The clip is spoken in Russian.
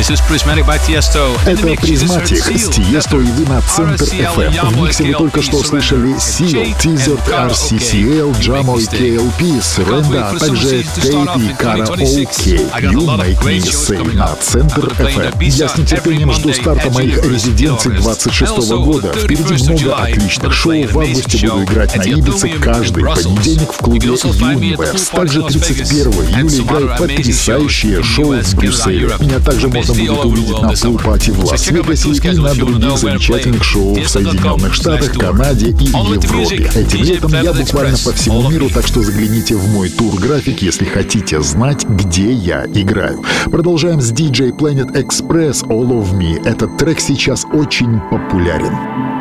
Это Prismatic с Tiesto, и вы на Центр FM. В миксе вы только что слышали Seal, Teaser, RCCL, Jamo и KLP, Surrender, а также Tate и Karaoke. You Make Me Say на Центр FM. Я с нетерпением жду старта моих резиденций 26 года. Впереди много отличных шоу. В августе буду играть на Ибице каждый понедельник в клубе Universe. Также 31 июля играю потрясающее шоу в Брюсселе. Меня также можно будет увидеть на пул-пати в Лас-Вегасе и на других замечательных шоу в Соединенных Штатах, Канаде и Европе. Этим летом я буквально по всему миру, так что загляните в мой тур-график, если хотите знать, где я играю. Продолжаем с DJ Planet Express All of Me. Этот трек сейчас очень популярен.